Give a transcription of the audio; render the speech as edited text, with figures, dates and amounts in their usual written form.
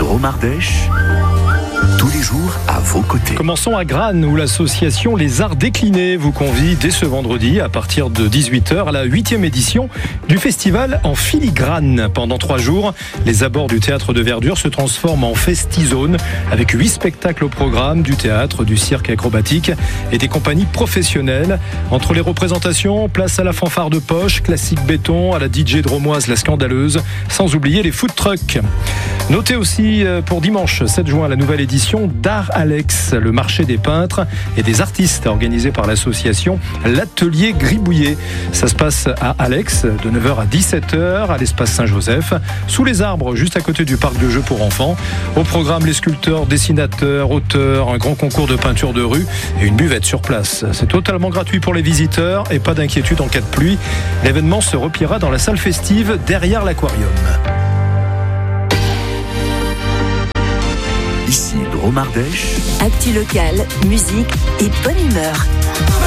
Drôme Ardèche, tous les jours à vos côtés. Commençons à Granes où l'association Les Arts Déclinés vous convie dès ce vendredi à partir de 18h à la 8e édition du festival en filigrane. Pendant 3 jours, les abords du théâtre de Verdure se transforment en festi-zone avec 8 spectacles au programme, du théâtre, du cirque acrobatique et des compagnies professionnelles. Entre les représentations, place à la fanfare de poche, classique béton, à la DJ dromoise La Scandaleuse, sans oublier les food trucks. Notez aussi pour dimanche 7 juin la nouvelle édition d'Art Alex, le marché des peintres et des artistes organisé par l'association L'Atelier Gribouillet. Ça se passe à Alex de 9h à 17h à l'espace Saint-Joseph, sous les arbres juste à côté du parc de jeux pour enfants. Au programme, les sculpteurs, dessinateurs, auteurs, un grand concours de peinture de rue et une buvette sur place. C'est totalement gratuit pour les visiteurs et pas d'inquiétude en cas de pluie. L'événement se repliera dans la salle festive derrière l'aquarium. Ici Drôme Ardèche. Actu local, musique et bonne humeur.